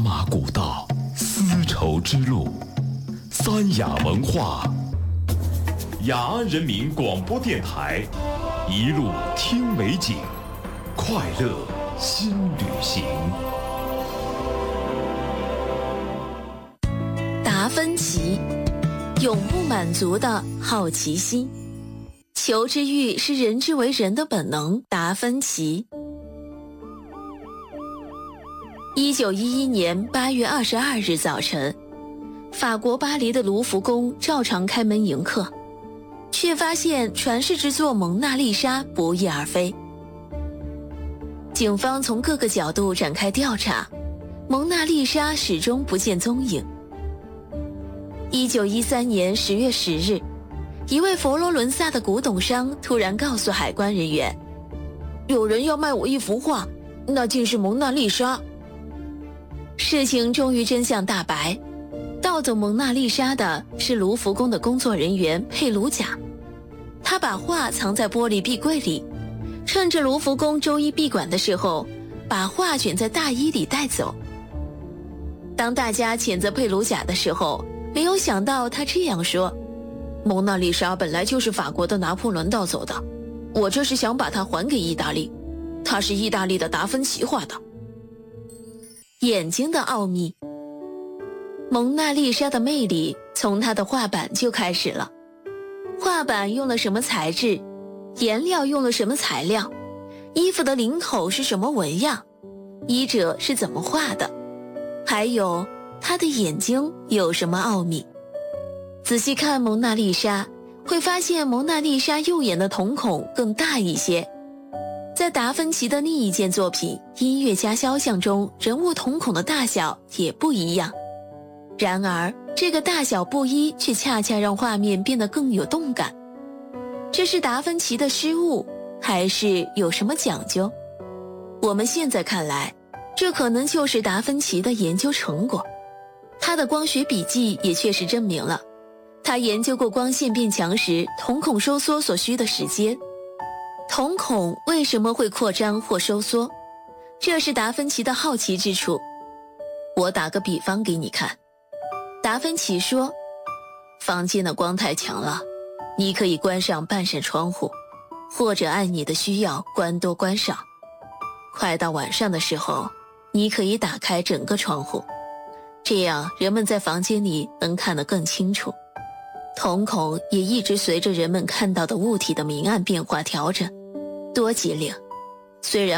马古道，丝绸之路，三雅文化，雅安人民广播电台，一路听美景，快乐新旅行。 达芬奇，永不满足的好奇心。求知欲是人之为人的本能。达芬奇。1911年8月22日早晨，法国巴黎的卢浮宫照常开门迎客，却发现传世之作《蒙娜丽莎》不翼而飞。警方从各个角度展开调查，蒙娜丽莎始终不见踪影。1913年10月10日，一位佛罗伦萨的古董商突然告诉海关人员，有人要卖我一幅画，那竟是蒙娜丽莎。事情终于真相大白，盗走蒙娜丽莎的是卢浮宫的工作人员佩鲁贾，他把画藏在玻璃壁柜里，趁着卢浮宫周一闭馆的时候，把画卷在大衣里带走。当大家谴责佩鲁贾的时候，没有想到他这样说，蒙娜丽莎本来就是法国的拿破仑盗走的，我这是想把它还给意大利，它是意大利的达芬奇画的。眼睛的奥秘。蒙娜丽莎的魅力从她的画板就开始了。画板用了什么材质，颜料用了什么材料，衣服的领口是什么纹样，衣者是怎么画的，还有她的眼睛有什么奥秘。仔细看蒙娜丽莎，会发现蒙娜丽莎右眼的瞳孔更大一些。在达芬奇的另一件作品《音乐家肖像》中，人物瞳孔的大小也不一样。然而，这个大小不一却恰恰让画面变得更有动感。这是达芬奇的失误，还是有什么讲究？我们现在看来，这可能就是达芬奇的研究成果。他的光学笔记也确实证明了，他研究过光线变强时瞳孔收缩所需的时间。瞳孔为什么会扩张或收缩？这是达芬奇的好奇之处。我打个比方给你看。达芬奇说，房间的光太强了，你可以关上半扇窗户，或者按你的需要关多关少。快到晚上的时候，你可以打开整个窗户，这样人们在房间里能看得更清楚。瞳孔也一直随着人们看到的物体的明暗变化调整，多机灵。虽然